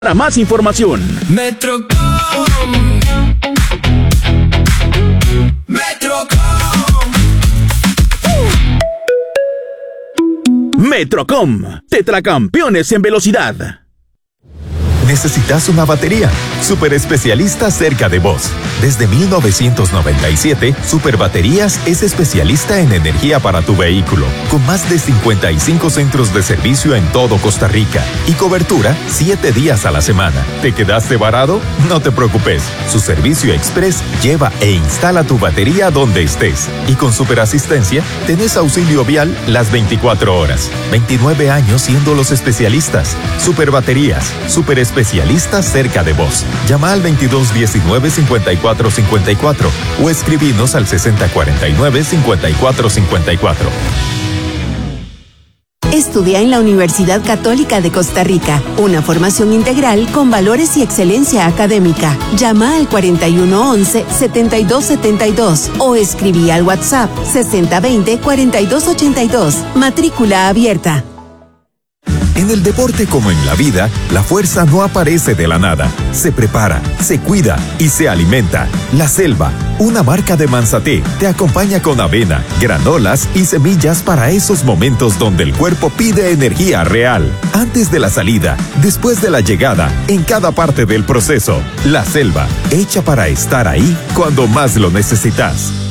Para más información, Metrocom. Metrocom, tetracampeones en velocidad. ¿Necesitas una batería? Super especialista cerca de vos. Desde 1997, Super Baterías es especialista en energía para tu vehículo, con más de 55 centros de servicio en todo Costa Rica y cobertura 7 días a la semana. ¿Te quedaste varado? No te preocupes. Su servicio express lleva e instala tu batería donde estés. Y con Super Asistencia, tenés auxilio vial las 24 horas. 29 años siendo los especialistas. Super Baterías, super especialistas cerca de vos. Llama al 2219-5454 o escribinos al 6049-5454. Estudia en la Universidad Católica de Costa Rica, una formación integral con valores y excelencia académica. Llama al 4111-7272 o escribí al WhatsApp 6020-4282. Matrícula abierta. En el deporte como en la vida, la fuerza no aparece de la nada. Se prepara, se cuida y se alimenta. La Selva, una marca de Mansaté, te acompaña con avena, granolas y semillas para esos momentos donde el cuerpo pide energía real. Antes de la salida, después de la llegada, en cada parte del proceso. La Selva, hecha para estar ahí cuando más lo necesitas.